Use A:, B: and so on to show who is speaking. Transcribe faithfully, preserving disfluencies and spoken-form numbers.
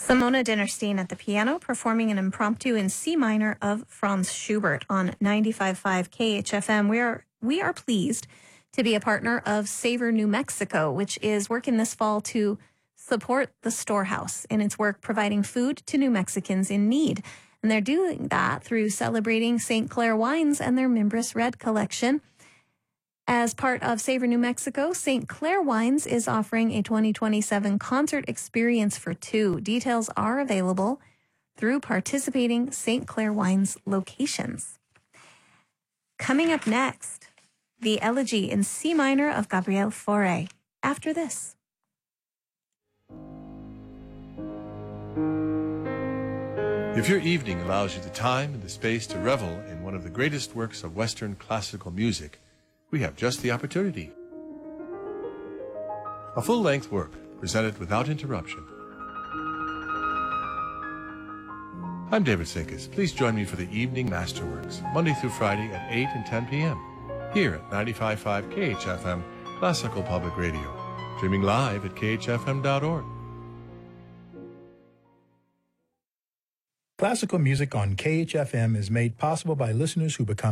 A: Simona Dinnerstein at the piano, performing an impromptu in C minor of Franz Schubert on ninety-five point five K H F M. We are, we are pleased to be a partner of Savor New Mexico, which is working this fall to support the Storehouse in its work providing food to New Mexicans in need. And they're doing that through celebrating Saint Clair wines and their Mimbres Red collection. As part of Savor New Mexico, Saint Clair Wines is offering a twenty twenty-seven concert experience for two. Details are available through participating Saint Clair Wines locations. Coming up next, the Elegy in C minor of Gabriel Fauré. After this.
B: If your evening allows you the time and the space to revel in one of the greatest works of Western classical music, we have just the opportunity. A full-length work presented without interruption. I'm David Sinkus. Please join me for the Evening Masterworks, Monday through Friday at eight and ten p.m. here at ninety-five point five K H F M, Classical Public Radio, streaming live at K H F M dot org.
C: Classical music on K H F M is made possible by listeners who become